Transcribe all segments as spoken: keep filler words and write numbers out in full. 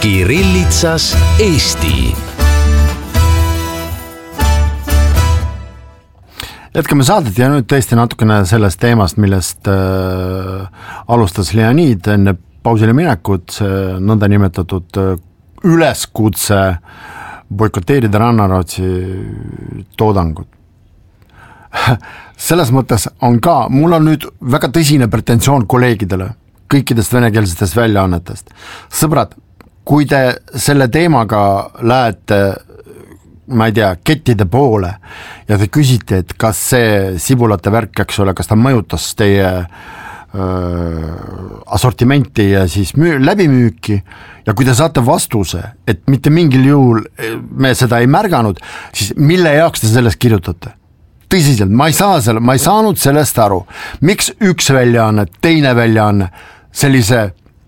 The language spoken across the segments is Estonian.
Kirillitsas Eesti. Jätkame saadet ja nüüd tõesti natukene sellest teemast, millest äh, alustas Leonid enne pausile minekut, see nõnda nimetatud äh, üleskutse boikoteerida Rannarootsi toodangut. Selles mõttes on ka, mul on nüüd väga tõsine pretensioon kolleegidele kõikidest venekeelsetest väljaannetest. Sõbrad, kui te selle teemaga lähete ma ei tea, kettide poole ja te küsite, et kas see sibulate värk, eks ole, kas ta mõjutas teie öö, assortimenti ja siis müü, läbimüüki ja kui te saate vastuse, et mitte mingil juhul me seda ei märganud, siis mille jaoks te sellest kirjutate? Tõsiselt, ma ei saa selle, ma ei saanud sellest aru. Miks üks väljaanne, teine väljaanne sellise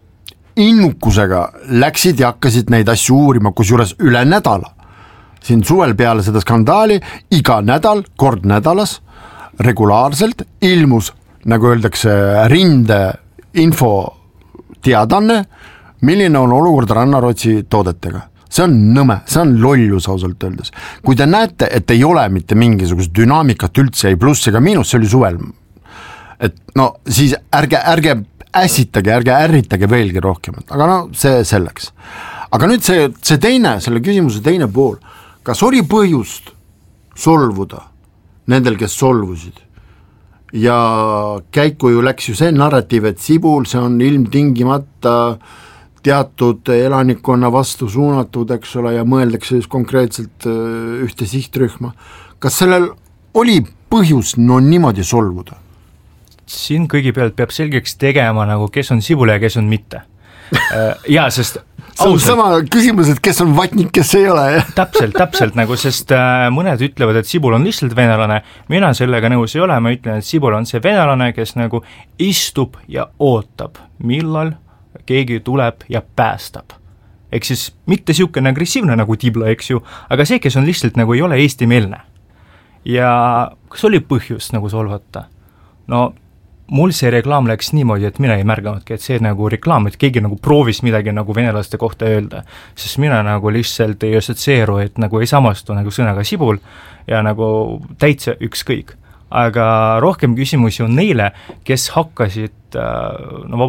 innukusega läksid ja hakkasid neid asju uurima, kus juures üle nädala. Siin suvel peale seda skandaali iga nädal, kord nädalas, regulaarselt ilmus, nagu öeldakse, rinde info teadanne, milline on olukord Rannarootsi toodetega. See on nõme, see on lollus ausalt öeldes. Kui te näete, et ei ole mitte mingisugust dünaamikat üldse, ei pluss ega miinus, see oli suvel. Et no siis ärge, ärge ässitage, ärge ärritage veelgi rohkem, aga no see selleks. Aga nüüd see, see teine, selle küsimuse teine pool, kas oli põhjust solvuda nendel, kes solvusid? Ja käiku ju läks ju see narratiiv, et sibul, see on ilmtingimata teatud elanikkonna vastu suunatud, eks ole, ja mõeldakse just konkreetselt ühte sihtrühma. Kas sellel oli põhjus no niimoodi solvuda? Siin kõigepealt peab selgeks tegema, nagu kes on sibul ja kes on mitte. Jaa, sest Ausalt. Sama küsimus, et kes on vatnik, kes ei ole. täpselt, täpselt nagu, sest äh, mõned ütlevad, et sibul on lihtsalt venelane. Mina sellega nõus ei ole, ma ütlen, et sibul on see venelane, kes nagu istub ja ootab, millal keegi tuleb ja päästab. Ehk siis mitte siukene agressiivne nagu tibla, eks ju, aga see, kes on lihtsalt nagu ei ole eestimeelne. Ja kas oli põhjust nagu solvata? No mul see reklaam läks niimoodi, et mina ei märganudki, et see nagu reklaam, et keegi nagu proovis midagi nagu venelaste kohta öelda, sest mina nagu lihtsalt ei assotsieeru, et nagu ei samastu nagu sõnaga sibul ja nagu täitsa ükskõik. Aga rohkem küsimusi on neile, kes hakkasid no,